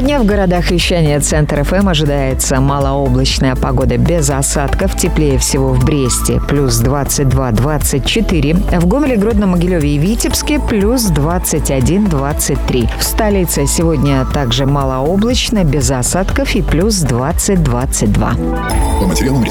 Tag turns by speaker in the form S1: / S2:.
S1: Сегодня в городах вещания Центр ФМ ожидается малооблачная погода без осадков. Теплее всего в Бресте плюс 22-24. В Гомеле, Гродно, Могилеве и Витебске плюс 21-23. В столице сегодня также малооблачно без осадков и плюс 20-22.
S2: По материалам